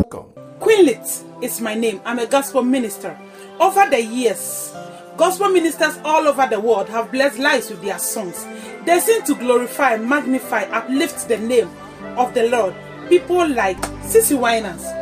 Welcome. Queenlit is my name. I'm a gospel minister. Over the years, gospel ministers all over the world have blessed lives with their songs. They sing to glorify, magnify, uplift the name of the Lord. People like Sissy Winans,